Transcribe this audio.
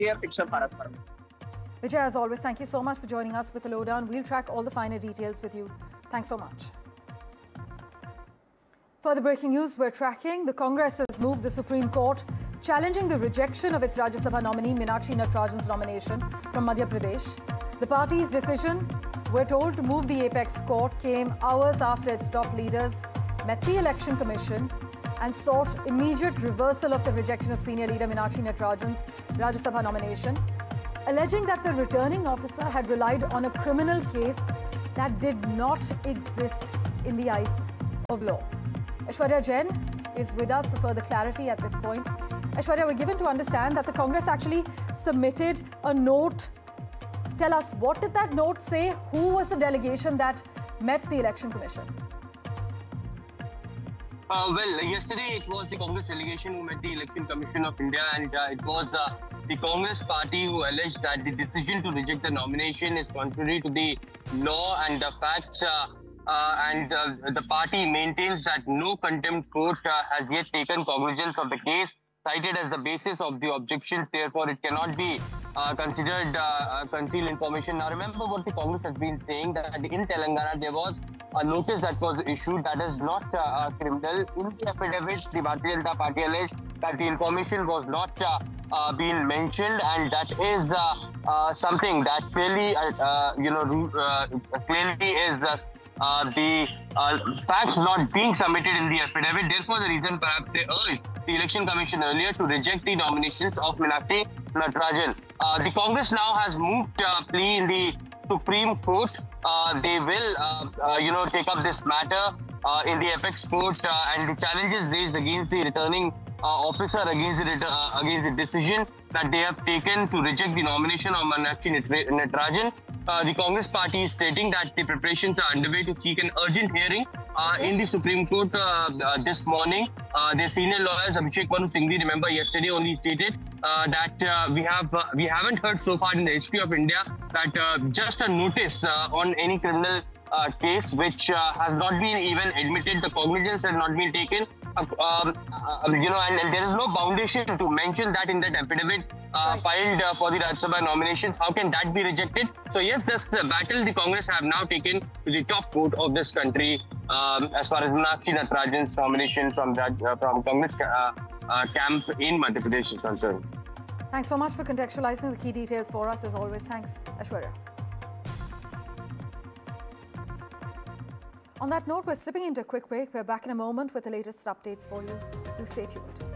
clear picture for us. Vijay, as always, thank you so much for joining us with the lowdown. We'll track all the finer details with you. Thanks so much. Further breaking news we're tracking. The Congress has moved the Supreme Court, challenging the rejection of its Rajya Sabha nominee Meenakshi Natarajan's nomination from Madhya Pradesh. The party's decision, we're told, to move the apex court came hours after its top leaders met the Election Commission and sought immediate reversal of the rejection of senior leader Meenakshi Natarajan's Rajya Sabha nomination, alleging that the returning officer had relied on a criminal case that did not exist in the eyes of law. Aishwarya Jain is with us for further clarity at this point. Aishwarya, we're given to understand that the Congress actually submitted a note. Tell us, what did that note say? Who was the delegation that met the Election Commission? Well, yesterday it was the Congress delegation who met the Election Commission of India, and it was the Congress party who alleged that the decision to reject the nomination is contrary to the law and the facts. The party maintains that no contempt court has yet taken cognizance of the case, cited as the basis of the objections. Therefore, it cannot be considered concealed information. Now, remember what the Congress has been saying, that in Telangana there was a notice that was issued that is not criminal. In the affidavit, the Bharatiya Janata Party alleged that the information was not been mentioned, and that is something that clearly, clearly is the facts not being submitted in the affidavit. Therefore, the reason perhaps they urged the Election Commission earlier to reject the nominations of Meenakshi Natarajan. The Congress now has moved plea in the Supreme Court. They will, take up this matter in the apex court, and the challenges raised against the returning officer against the decision that they have taken to reject the nomination of Meenakshi Natarajan. The Congress party is stating that the preparations are underway to seek an urgent hearing in the Supreme Court this morning. Their senior lawyers, Abhishek Manu Singhvi, remember yesterday only stated that we haven't heard so far in the history of India that just a notice on any criminal case which has not been even admitted, the cognizance has not been taken, and there is no foundation to mention that in that affidavit filed for the Rajya Sabha nominations. How can that be rejected? So yes, that's the battle the Congress have now taken to the top court of this country as far as Meenakshi Natarajan's nomination from Congress camp in Madhya Pradesh is concerned. Thanks so much for contextualizing the key details for us as always. Thanks, Aishwarya. On that note, we're slipping into a quick break. We're back in a moment with the latest updates for you. Do stay tuned.